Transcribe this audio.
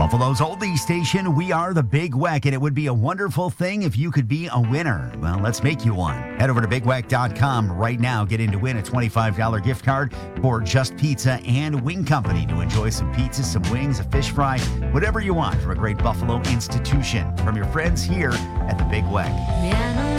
Buffalo's oldie station, we are the Big Weck, and it would be a wonderful thing if you could be a winner. Well, let's make you one. Head over to BigWeck.com right now. Get in to win a $25 gift card for Just Pizza and Wing Company to enjoy some pizzas, some wings, a fish fry, whatever you want from a great Buffalo institution. From your friends here at the Big Weck.